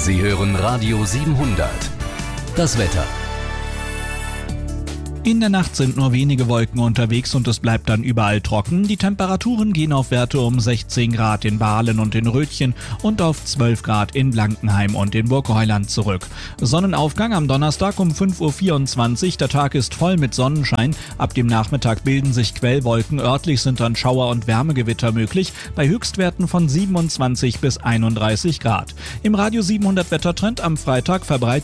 Sie hören Radio 700. Das Wetter. In der Nacht sind nur wenige Wolken unterwegs und es bleibt dann überall trocken. Die Temperaturen gehen auf Werte um 16 Grad in Bahlen und in Rötchen und auf 12 Grad in Blankenheim und in Burgheuland zurück. Sonnenaufgang am Donnerstag um 5:24 Uhr. Der Tag ist voll mit Sonnenschein. Ab dem Nachmittag bilden sich Quellwolken. Örtlich sind dann Schauer und Wärmegewitter möglich, bei Höchstwerten von 27 bis 31 Grad. Im Radio 700 Wettertrend am Freitag verbreitet